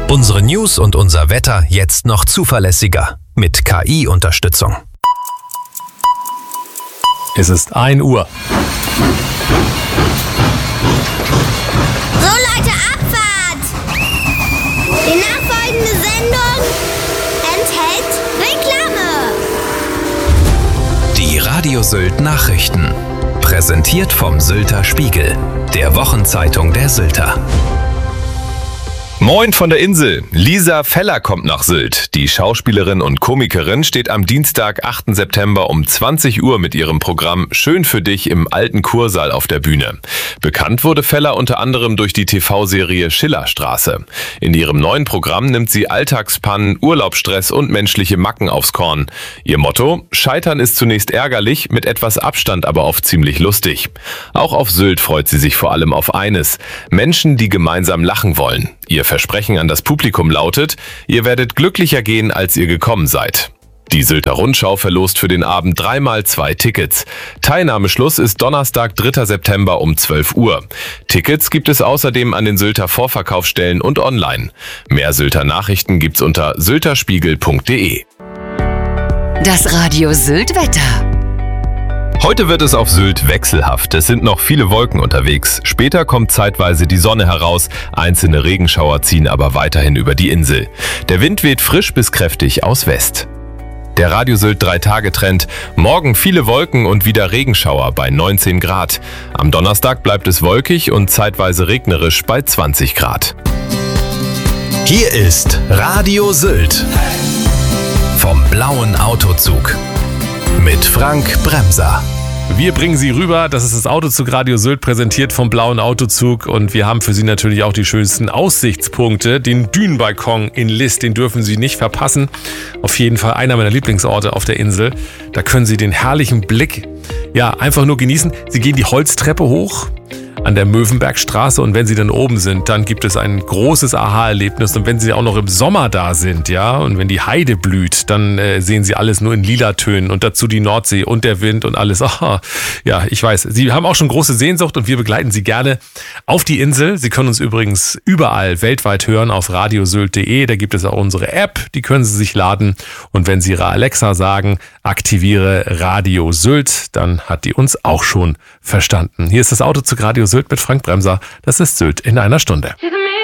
Unsere News und unser Wetter jetzt noch zuverlässiger mit KI-Unterstützung. Es ist 1 Uhr. So Leute, Abfahrt! Die nachfolgende Sendung enthält Reklame. Die Radio Sylt Nachrichten. Präsentiert vom Sylter Spiegel, der Wochenzeitung der Sylter. Moin von der Insel. Lisa Feller kommt nach Sylt. Die Schauspielerin und Komikerin steht am Dienstag, 8. September um 20 Uhr mit ihrem Programm Schön für dich im alten Kursaal auf der Bühne. Bekannt wurde Feller unter anderem durch die TV-Serie Schillerstraße. In ihrem neuen Programm nimmt sie Alltagspannen, Urlaubsstress und menschliche Macken aufs Korn. Ihr Motto: Scheitern ist zunächst ärgerlich, mit etwas Abstand aber oft ziemlich lustig. Auch auf Sylt freut sie sich vor allem auf eines: Menschen, die gemeinsam lachen wollen. Ihr Versprechen an das Publikum lautet: Ihr werdet glücklicher gehen, als ihr gekommen seid. Die Sylter Rundschau verlost für den Abend 3x2 Tickets. Teilnahmeschluss ist Donnerstag, 3. September um 12 Uhr. Tickets gibt es außerdem an den Sylter Vorverkaufsstellen und online. Mehr Sylter Nachrichten gibt's unter sylterspiegel.de. Das Radio Sylt Wetter. Heute wird es auf Sylt wechselhaft. Es sind noch viele Wolken unterwegs. Später kommt zeitweise die Sonne heraus. Einzelne Regenschauer ziehen aber weiterhin über die Insel. Der Wind weht frisch bis kräftig aus West. Der Radio Sylt 3-Tage-Trend. Morgen viele Wolken und wieder Regenschauer bei 19 Grad. Am Donnerstag bleibt es wolkig und zeitweise regnerisch bei 20 Grad. Hier ist Radio Sylt vom blauen Autozug mit Frank Bremser. Wir bringen Sie rüber. Das ist das Autozug Radio Sylt, präsentiert vom blauen Autozug. Und wir haben für Sie natürlich auch die schönsten Aussichtspunkte. Den Dünenbalkon in List, den dürfen Sie nicht verpassen. Auf jeden Fall einer meiner Lieblingsorte auf der Insel. Da können Sie den herrlichen Blick einfach nur genießen. Sie gehen die Holztreppe hoch an der Möwenbergstraße, und wenn Sie dann oben sind, dann gibt es ein großes Aha-Erlebnis. Und wenn Sie auch noch im Sommer da sind, und wenn die Heide blüht, dann sehen Sie alles nur in lila Tönen und dazu die Nordsee und der Wind und alles. Ich weiß, Sie haben auch schon große Sehnsucht und wir begleiten Sie gerne auf die Insel. Sie können uns übrigens überall weltweit hören auf radiosylt.de. Da gibt es auch unsere App, die können Sie sich laden. Und wenn Sie Ihrer Alexa sagen, aktiviere Radio Sylt, dann hat die uns auch schon verstanden. Hier ist das Autozug Radio Sylt mit Frank Bremser. Das ist Sylt in einer Stunde.